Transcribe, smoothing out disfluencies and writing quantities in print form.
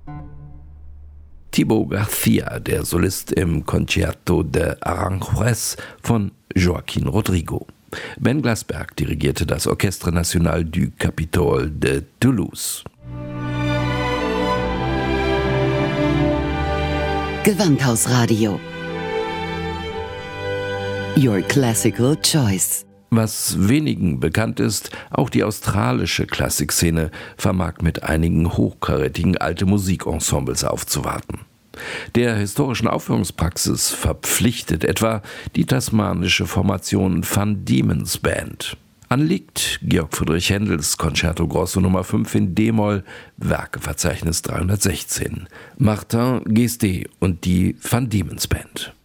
Thibaut García, der Solist im Concierto de Aranjuez von Joaquín Rodrigo. Ben Glasberg dirigierte das Orchestre National du Capitole de Toulouse. Gewandhausradio. Your classical choice. Was wenigen bekannt ist, auch die australische Klassikszene vermag mit einigen hochkarätigen alte Musikensembles aufzuwarten. Der historischen Aufführungspraxis verpflichtet etwa die tasmanische Formation Van Diemen's Band. Anliegt Georg Friedrich Händels Concerto Grosso Nummer 5 in d-Moll, Werkeverzeichnis 316. Martin Guesde und die Van Diemen's Band.